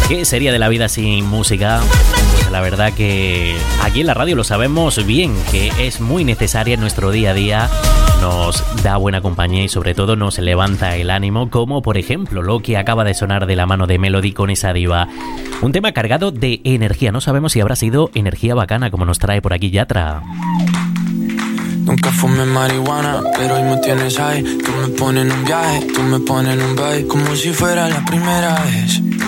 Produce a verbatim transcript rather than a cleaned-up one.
¿Qué sería de la vida sin música? Pues la verdad que aquí en la radio lo sabemos bien, que es muy necesaria en nuestro día a día. Nos da buena compañía y sobre todo nos levanta el ánimo, como por ejemplo lo que acaba de sonar de la mano de Melody con esa diva. Un tema cargado de energía, no sabemos si habrá sido energía bacana como nos trae por aquí Yatra. Nunca fumé marihuana, pero hoy me tienes ahí. Tú me pones en un viaje, tú me pones en un baile, como si fuera la primera vez.